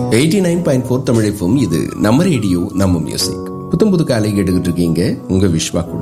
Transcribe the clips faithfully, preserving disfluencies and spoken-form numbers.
Eighty nine point four தமிழப்பும். இது நம்ம radio, நம்ம மியூசிக். புத்தம் புது காலை கேட்டுக்கிட்டு இருக்கீங்க உங்க விஸ்வா கூட.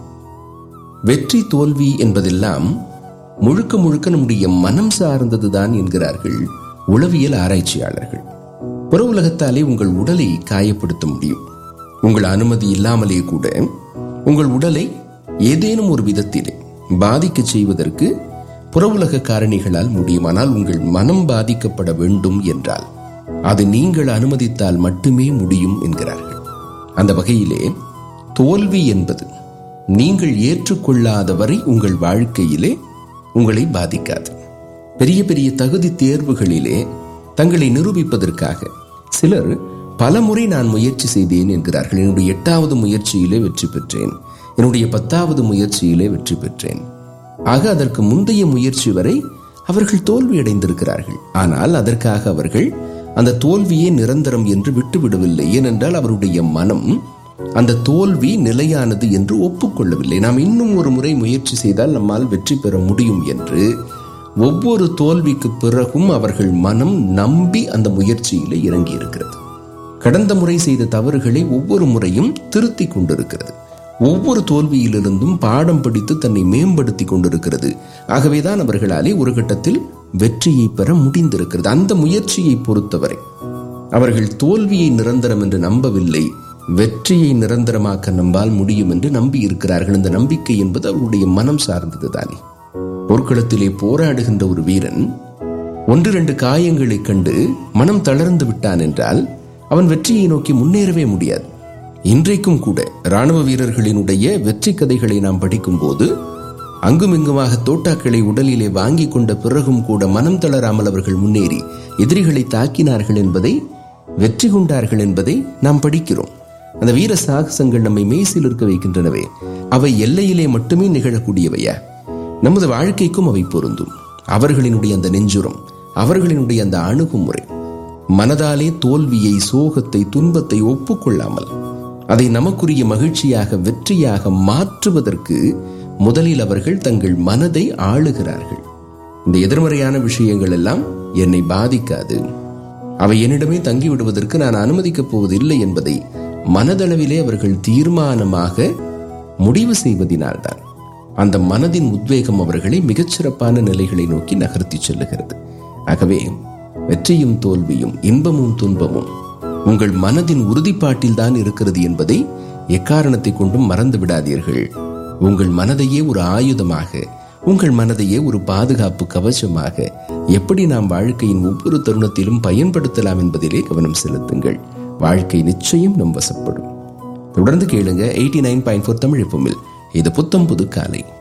வெற்றி தோல்வி என்பதெல்லாம் முழுக்க முழுக்க நம்முடைய மனம் சார்ந்ததுதான் என்கிறார்கள் உளவியல் ஆராய்ச்சியாளர்கள். புற உலகத்தாலே உங்கள் உடலை காயப்படுத்த முடியும். உங்கள் அனுமதி இல்லாமலே கூட உங்கள் உடலை ஏதேனும் ஒரு விதத்திலே பாதிக்க செய்வதற்கு புற உலக காரணிகளால் முடியும். ஆனால் உங்கள் மனம் பாதிக்கப்பட வேண்டும் என்றால் அது நீங்கள் அனுமதித்தால் மட்டுமே முடியும் என்கிறார்கள். அந்த வகையிலே தோல்வி என்பது நீங்கள் ஏற்றுக்கொள்ளாதவரை உங்கள் வாழ்க்கையிலே உங்களை பாதிக்காது. பெரிய பெரிய தகுதி தேர்வுகளிலே தங்களை நிரூபிப்பதற்காக சிலர் பல முறை நான் முயற்சி செய்தேன் என்கிறார்கள். என்னுடைய எட்டாவது முயற்சியிலே வெற்றி பெற்றேன், என்னுடைய பத்தாவது முயற்சியிலே வெற்றி பெற்றேன். ஆக அதற்கு முந்தைய முயற்சி வரை அவர்கள் தோல்வி அடைந்திருக்கிறார்கள். ஆனால் அதற்காக அவர்கள் அந்த தோல்வியே நிரந்தரம் என்று விட்டுவிடவில்லை. ஏனென்றால் அவருடைய மனம் அந்த தோல்வி நிலையானது என்று ஒப்புக்கொள்ளவில்லை. நாம் இன்னும் ஒரு முறை முயற்சி செய்தால் நம்மால் வெற்றி பெற முடியும் என்று ஒவ்வொரு தோல்விக்கு பிறகும் அவர்கள் மனம் நம்பி அந்த முயற்சியிலே இறங்கி இருக்கிறது. கடந்த முறை செய்த தவறுகளை ஒவ்வொரு முறையும் திருத்தி கொண்டிருக்கிறது. ஒவ்வொரு தோல்வியிலிருந்தும் பாடம் படித்து தன்னை மேம்படுத்தி கொண்டிருக்கிறது. ஆகவேதான் அவர்களாலே ஒரு கட்டத்தில் வெற்றியை பெற முடிந்திருக்கிறது. அந்த முயற்சியை பொறுத்தவரை அவர்கள் தோல்வியை நிரந்தரம் என்று நம்பவில்லை, வெற்றியை நிரந்தரமாக்க நம்பால் முடியும் என்று நம்பி இருக்கிறார்கள். இந்த நம்பிக்கை என்பது அவருடைய மனம் சார்ந்தது தானே. போர்க்களத்திலே போராடுகின்ற ஒரு வீரன் ஒன்று இரண்டு காயங்களை கண்டு மனம் தளர்ந்து விட்டான் என்றால் அவன் வெற்றியை நோக்கி முன்னேறவே முடியாது. இன்றைக்கும் கூட இராணுவ வீரர்களினுடைய வெற்றி கதைகளை நாம் படிக்கும் போது அங்குமிங்குமாக தோட்டாக்களை உடலிலே வாங்கி கொண்ட பிறகும் கூட மனம் தளராமல் அவர்கள் முன்னேறி எதிரிகளை தாக்கினார்கள் என்பதை, வெற்றி கொண்டார்கள் என்பதை நாம் படிக்கிறோம். அந்த வீர சாகசங்கள் நம்மை மெய்சில் இருக்க வைக்கின்றனவே. அவை எல்லையிலே மட்டுமே நிகழக்கூடியவையா? நமது வாழ்க்கைக்கும் அவை பொருந்தும். அவர்களினுடைய அந்த நெஞ்சுரம், அவர்களினுடைய அந்த அணுகுமுறை, மனதாலே தோல்வியை, சோகத்தை, துன்பத்தை ஒப்புக்கொள்ளாமல் அதை நமக்குரிய மகிழ்ச்சியாக, வெற்றியாக மாற்றுவதற்கு முதலில் அவர்கள் தங்கள் மனதை ஆளுகிறார்கள். இந்த எதிர்மறையான விஷயங்கள் எல்லாம் என்னை பாதிக்காது, அவை என்னிடமே தங்கிவிடுவதற்கு நான் அனுமதிக்கப் போவதில்லை என்பதை மனதளவிலே அவர்கள் தீர்மானமாக முடிவு செய்வதினால்தான் அந்த மனதின் உத்வேகம் அவர்களை மிகச்சிறப்பான நிலைகளை நோக்கி நகர்த்தி செல்லுகிறது. ஆகவே வெற்றியும் தோல்வியும், இன்பமும் துன்பமும் உங்கள் மனதின் உறுதிப்பாட்டில் தான் இருக்கிறது என்பதை எக்காரணத்தை கொண்டும் மறந்து விடாதீர்கள். உங்கள் மனதையே ஒரு ஆயுதமாக, உங்கள் மனதையே ஒரு பாதுகாப்பு கவசமாக எப்படி நாம் வாழ்க்கையின் ஒவ்வொரு தருணத்திலும் பயன்படுத்தலாம் என்பதிலே கவனம் செலுத்துங்கள். வாழ்க்கை நிச்சயம் நம் வசப்படும். தொடர்ந்து கேளுங்க eighty nine point four Tamil எஃப்எம்மில். இது புத்தம் புது காலை.